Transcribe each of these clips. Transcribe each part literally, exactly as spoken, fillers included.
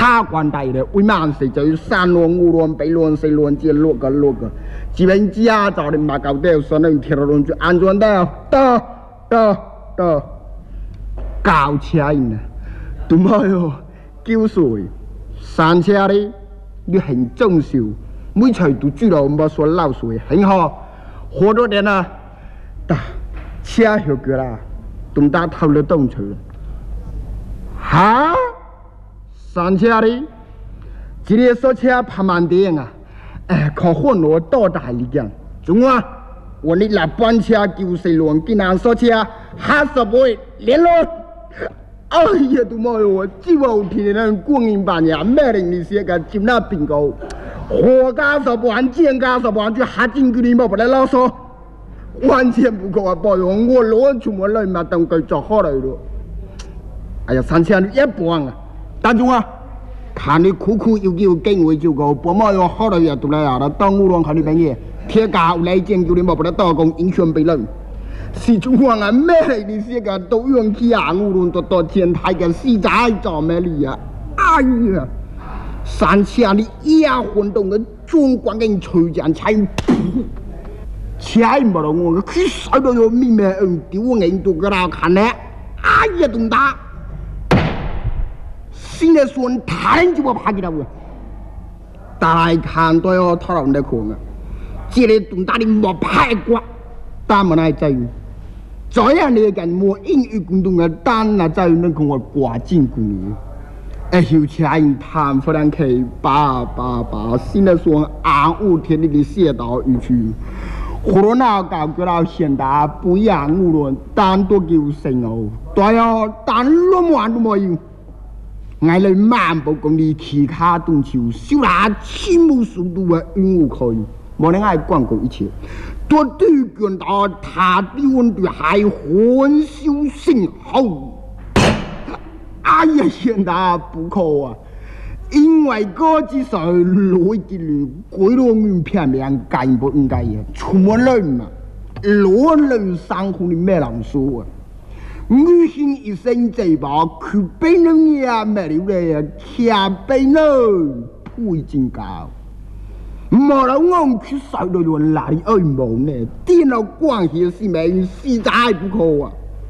卡关带的，为嘛是就三轮、五轮、八轮、四轮这六个六个，基本驾照的嘛搞掉，所以铁路就安全带到到到搞车呢，对么哟？九岁三车的，你很重视，每次都知道我们说老水很好，活多点啊，打车就过啦，东打头了动去了，哈？三车的，今天说车拍慢点啊，哎，看混罗多大力量，中啊！我你来班车九四轮，竟然说车哈十倍连轮，哎呀，都冇哟！只有天人光阴半年，没人你写个就那bingo，货加十万，件加十万，就下进去你冇不来啰嗦，完全不够啊！包容我攞出門來嘛，當佢做好嚟咯。哎呀，三車你一半啊！大眾啊，看你苦苦要叫經會照顧，不麼要好嚟呀，都嚟呀，那當烏龍看你乜嘢？鐵架嚟見叫你冇不得多講影響別人。是中國啊，咩嚟？你寫個都用起啊，烏龍多多天台嘅死仔做咩嚟呀？哎呀，三車你一運動嘅中國嘅隨將才車冇得我，佢曬到有咩咩嗯丟人都給他看呢？哎呀，東大！现在说谈就不怕给他不？大来看都要讨论的可能，这里东大的没拍过，但么来在于，这样的人没英语共同的，但那在于能跟我挂进共的，哎，有钱人谈不然可以把把把，现在说暗五天里的写到一去，胡罗那搞个到现代不一样无论，但都叫生哦，对哦，但罗么都没有。我嚟漫步公里骑卡动球，小拿千步速度嘅运武可以，冇人爱广告一切。多对见到他的温度还混修性好。哎呀，现在不可啊！因为嗰只手攞啲路，鬼佬唔片面解不應該嘅，出門來嘛，攞嚟生活你咩人說啊？女性一生這把，佢俾人呀咩料咧？貼俾人配真高，冇人講佢受到咗哪裡愛慕呢？電腦關係是命實在不可啊！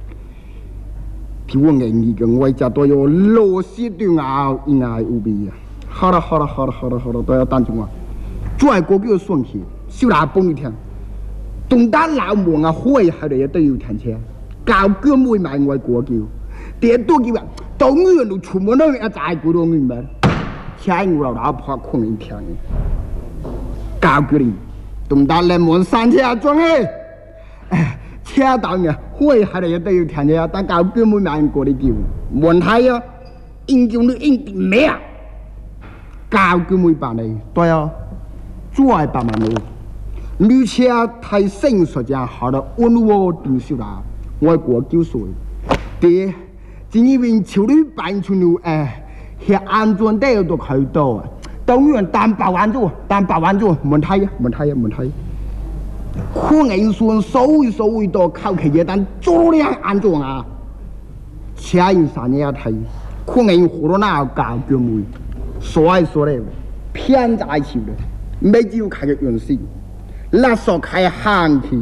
聽我言語嘅，我就都要螺絲斷拗，應該無比啊！好啦好啦好啦好啦好啦，都要等住我。再過幾個順氣，小拿幫你聽，東大老門啊，開下嚟都要聽車。教腳妹買我過叫，第多叫人到女都出門都一寨過到女咪，聽我老婆可能聽嘅，教腳你，東大嚟門山車裝嘅，唉，車到嘅，開下嚟都要聽車，但教腳妹買過嚟叫，問題啊，應叫你應點咩啊？教腳妹辦嚟，對啊，再辦埋你，女車太成熟就好了，溫和定少啦。我過九歲，爹，今年潮女辦出了誒，係安全帶都可以到啊，到院擔百萬咗，擔百萬咗，問題啊，問題啊，問題。可能說所謂所謂到靠企業，但做了安全啊，車人三年睇，可能活到那教腳妹，所以說咧，偏在一起了，沒只有開個原性，那時候開行氣。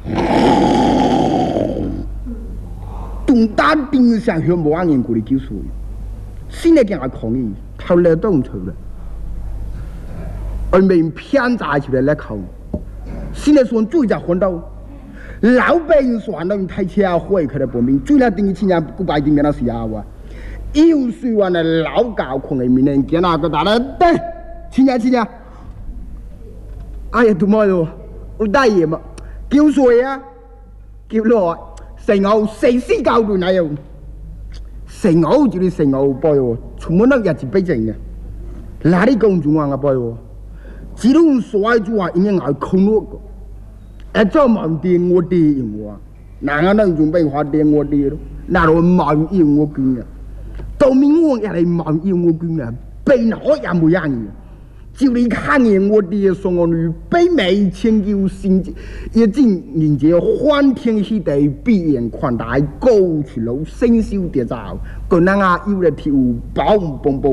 東大冰箱向冇人過嚟叫數，現在講係抗議，頭嚟都唔錯啦。而明偏在出嚟嚟抗，現在說最在混到，老百姓說能睇車會佢哋報名，最難定義青年古拜定嘅那時候啊，有時話呢老教抗議面人見那個大咧，對，青年青年，哎呀，都冇哟，我大爺嘛，叫水啊，叫落。成牛四絲教亂嚟又，成牛就你成牛波喎，全部都日子俾正嘅。嗱啲公眾話嘅波喎，只ต้อง所謂做話應該係空落個，一早忙掂我哋用喎，嗱我能仲俾話掂我哋咯，嗱我忙要我捐嘅，到面我人哋忙要我捐嘅，被我也冇人嘅。就你看見我哋送我女北美千九新一進人家歡天喜地必然寬大高處路聲笑跌罩個那啊有嚟跳包蹦蹦